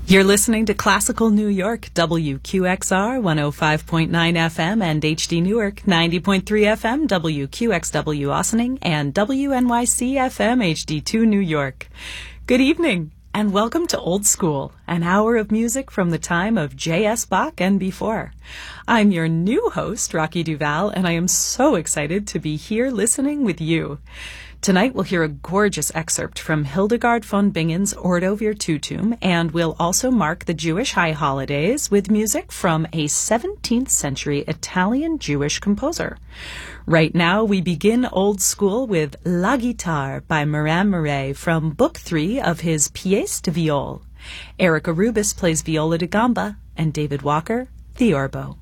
You're listening to Classical New York, WQXR 105.9 FM and HD Newark 90.3 FM, WQXW Ossining, and WNYC FM HD2 New York. Good evening, and welcome to Old School, an hour of music from the time of J.S. Bach and before. I'm your new host, Rocky Duval, and I am so excited to be here listening with you. Tonight we'll hear a gorgeous excerpt from Hildegard von Bingen's Ordo Virtutum, and we'll also mark the Jewish high holidays with music from a 17th century Italian Jewish composer. Right now we begin Old School with La Guitare by Morin Mouret from Book 3 of his Pièce de Viol. Erica Rubis plays viola da gamba, and David Walker, the oboe.